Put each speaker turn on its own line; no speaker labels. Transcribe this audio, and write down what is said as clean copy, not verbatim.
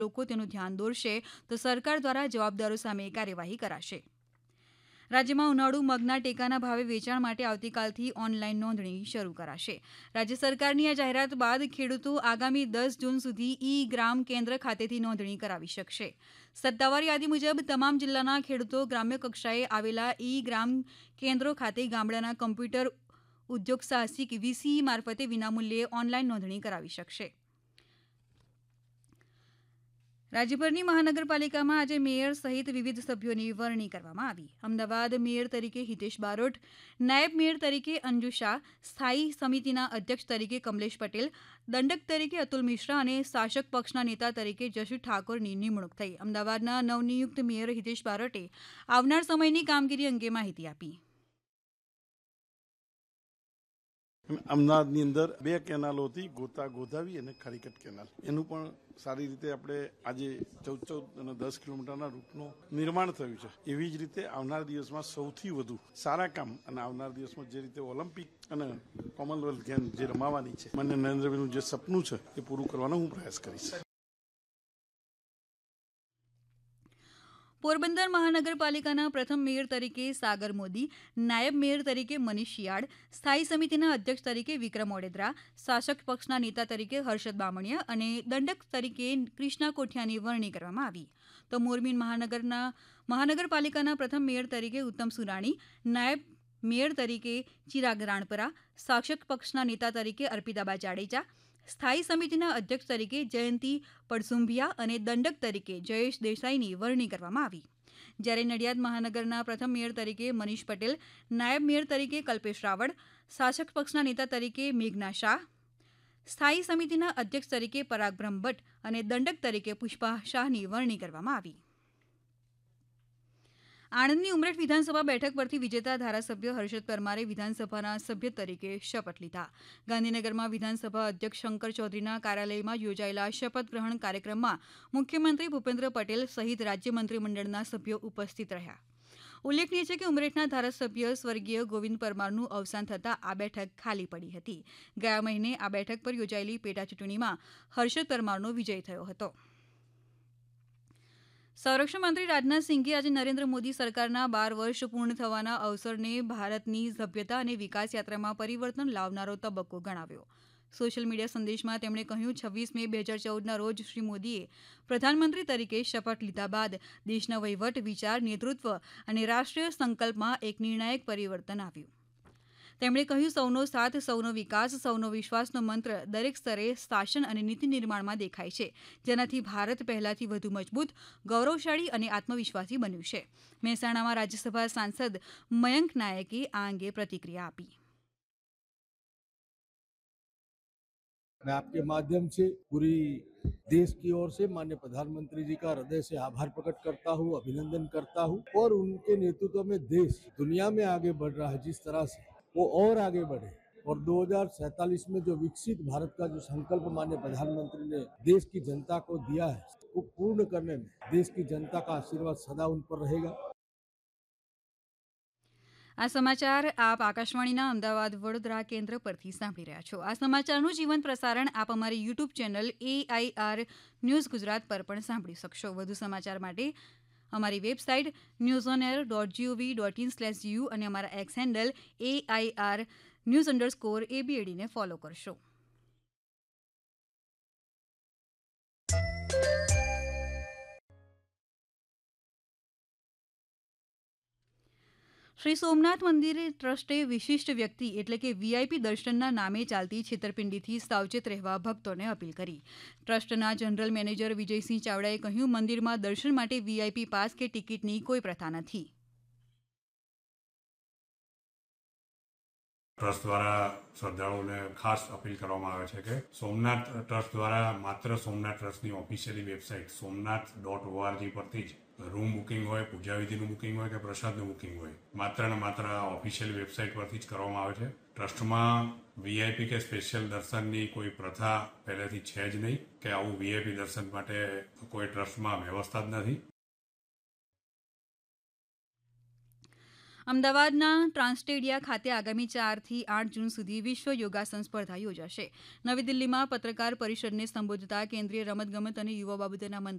લોકો તેનું ધ્યાન દોરશે તો સરકાર દ્વારા જવાબદારો સામે કાર્યવાહી કરાશે. રાજ્યમાં ઉનાળુ મગના ટેકાના ભાવે વેચાણ માટે આવતીકાલથી ઓનલાઈન નોંધણી શરૂ કરાશે. રાજ્ય સરકારની આ જાહેરાત બાદ ખેડૂતો આગામી 10 જૂન સુધી ઈ-ગ્રામ કેન્દ્ર ખાતેથી નોંધણી કરાવી શકશે. સત્તાવાર યાદી મુજબ તમામ જિલ્લાના ખેડૂતો ગ્રામ્ય કક્ષાએ આવેલા ઈ-ગ્રામ કેન્દ્રો ખાતે ગામડાના કમ્પ્યુટર ઉદ્યોગ સાહસિક વીસીઈ મારફતે વિનામૂલ્યે ઓનલાઈન નોંધણી કરાવી શકશે. રાજ્યભરની મહાનગરપાલિકામાં આજે મેયર સહિત વિવિધ સભ્યોની વરણી કરવામાં આવી. અમદાવાદ મેયર તરીકે હિતેશ બારોટ, નાયબ મેયર તરીકે અંજુ શાહ, સ્થાયી સમિતિના અધ્યક્ષ તરીકે કમલેશ પટેલ, દંડક તરીકે અતુલ મિશ્રા અને શાસક પક્ષના નેતા તરીકે જશુ ઠાકોરની નિમણૂક થઈ. અમદાવાદના નવનિયુક્ત મેયર હિતેશ બારોટે આવનાર સમયની કામગીરી અંગે માહિતી આપી.
અમદાવાદની અંદર 2 કેનાલો હતી, ગોદાવી અને ખારીકટ કેનાલ. એનું પણ સારી રીતે આપણે આજે 14 અને 10 કિલોમીટરના રૂટનું નિર્માણ થયું છે. એવી જ રીતે આવનાર દિવસમાં સૌથી વધુ સારા કામ અને આવનાર દિવસમાં જે રીતે ઓલિમ્પિક અને કોમનવેલ્થ ગેમ જે રમાવાની છે, માનનીય નરેન્દ્રભાઈનું જે સપનું છે એ પૂરું કરવાનો હું પ્રયાસ કરીશ.
પોરબંદર મહાનગરપાલિકાના પ્રથમ મેયર તરીકે સાગર મોદી, નાયબ મેયર તરીકે મનીષ શિયાળ, સ્થાયી સમિતિના અધ્યક્ષ તરીકે વિક્રમ ઓડેદરા, શાસક પક્ષના નેતા તરીકે હર્ષદ બામણીયા અને દંડક તરીકે ક્રિષ્ના કોઠિયાની વરણી કરવામાં આવી. તો મોરબી મહાનગરપાલિકાના પ્રથમ મેયર તરીકે ઉત્તમ સુરાણી, નાયબ મેયર તરીકે ચિરાગ રાણપરા, શાસક પક્ષના નેતા તરીકે અર્પિતાબા જાડેજા, સ્થાયી સમિતિના અધ્યક્ષ તરીકે જયંતી પડસુંભિયા અને દંડક તરીકે જયેશ દેસાઈની વરણી કરવામાં આવી. જ્યારે નડિયાદ મહાનગરના પ્રથમ મેયર તરીકે મનીષ પટેલ, નાયબ મેયર તરીકે કલ્પેશ રાવળ, શાસક પક્ષના નેતા તરીકે મેઘના શાહ, સ્થાયી સમિતિના અધ્યક્ષ તરીકે પરાગ બ્રહ્મભટ્ટ અને દંડક તરીકે પુષ્પા શાહની વરણી કરવામાં આવી. આણંદની ઉમરેઠ વિધાનસભા બેઠક પરથી વિજેતા ધારાસભ્ય હર્ષદ પરમારે વિધાનસભાના સભ્ય તરીકે શપથ લીધા. ગાંધીનગરમાં વિધાનસભા અધ્યક્ષ શંકર ચૌધરીના કાર્યાલયમાં યોજાયેલા શપથ ગ્રહણ કાર્યક્રમમાં મુખ્યમંત્રી ભૂપેન્દ્ર પટેલ સહિત રાજ્ય મંત્રીમંડળના સભ્યો ઉપસ્થિત રહ્યા. ઉલ્લેખનીય છે કે ઉમરેઠના ધારાસભ્ય સ્વર્ગીય ગોવિંદ પરમારનું અવસાન થતાં આ બેઠક ખાલી પડી હતી. ગયા મહિને આ બેઠક પર યોજાયેલી પેટાચૂંટણીમાં હર્ષદ પરમારનો વિજય થયો હતો. સંરક્ષણ મંત્રી રાજનાથસિંહે આજે નરેન્દ્ર મોદી સરકારના 12 વર્ષ પૂર્ણ થવાના અવસરને ભારતની સભ્યતા અને વિકાસ યાત્રામાં પરિવર્તન લાવનારો તબક્કો ગણાવ્યો. સોશિયલ મીડિયા સંદેશમાં તેમણે કહ્યું, 26 મે 2014ના રોજ શ્રી મોદીએ પ્રધાનમંત્રી તરીકે શપથ લીધા બાદ દેશના વહીવટ, વિચાર, નેતૃત્વ અને રાષ્ટ્રીય સંકલ્પમાં એક નિર્ણાયક પરિવર્તન આવ્યું. તેમણે કહ્યું, સૌનો સાથ, સૌનો વિકાસ, સૌનો વિશ્વાસનો મંત્ર દરેક સ્તરે શાસન અને નીતિ નિર્માણમાં દેખાય છે, જેનાથી ભારત પહેલાથી વધુ મજબૂત, ગૌરવશાળી અને આત્મવિશ્વાસી બન્યું છે. મહેસાણામાં રાજ્યસભા સાંસદ મયંક નાયકે આ અંગે પ્રતિક્રિયા આપી.
मैं आपके माध्यम से पूरी देश की ओर से माननीय प्रधानमंत्री जी का हृदय से आभार प्रकट करता हूँ, अभिनंदन करता हूँ और उनके नेतृत्व में देश दुनिया में आगे बढ़ रहा है. जिस तरह से वो और आगे बढ़े और 2047 में जो विकसित भारत का जो संकल्प माननीय प्रधानमंत्री ने देश की जनता को दिया है, वो पूर्ण करने में देश की जनता का आशीर्वाद सदा उन पर रहेगा.
આ સમાચાર આપ આકાશવાણીના અમદાવાદ વડોદરા કેન્દ્ર પરથી સાંભળી રહ્યા છો. આ સમાચારનું જીવંત પ્રસારણ આપ અમારી YouTube channel AIR news Gujarat પર પણ સાંભળી શકશો. વધુ સમાચાર માટે અમારી વેબસાઇટ newsonair.gov.in/u અને અમારા એક્સ હેન્ડલ AIR_news_ABAD ને ફોલો કરશો. શ્રી સોમનાથ મંદિર ટ્રસ્ટે વિશિષ્ટ વ્યક્તિ એટલે કે VIP દર્શનના નામે ચાલતી છેતરપિંડીથી સાવચેત રહેવા ભક્તોને અપીલ કરી. ટ્રસ્ટના જનરલ મેનેજર વિજયસિંહ ચાવડાએ કહ્યું, મંદિરમાં દર્શન માટે VIP પાસ કે ટિકિટની કોઈ પ્રથા નથી.
ટ્રસ્ટ દ્વારા શ્રદ્ધાળુઓને ખાસ અપીલ કરવામાં આવે છે કે સોમનાથ ટ્રસ્ટ દ્વારા માત્ર સોમનાથ ટ્રસ્ટની ઓફિશિયલી વેબસાઇટ somnath.org પરથી જ રૂમ બુકિંગ હોય, પૂજા વિધિનું બુકિંગ હોય કે પ્રસાદનું બુકિંગ હોય, માત્ર ને માત્ર ઓફિશિયલ વેબસાઇટ પરથી જ કરવામાં આવે છે. ટ્રસ્ટમાં VIP કે સ્પેશિયલ દર્શનની કોઈ પ્રથા પહેલેથી છે જ નહીં કે આવું VIP દર્શન માટે કોઈ ટ્રસ્ટમાં વ્યવસ્થા જ નથી.
અમદાવાદના ટ્રાન્સટેડિયા ખાતે આગામી 4 થી 8 જૂન સુધી વિશ્વ યોગાસન સ્પર્ધા યોજાશે. નવી દિલ્હીમાં પત્રકાર પરિષદને સંબોધતા કેન્દ્રીય રમતગમત અને યુવા બાબતોના મંત્રી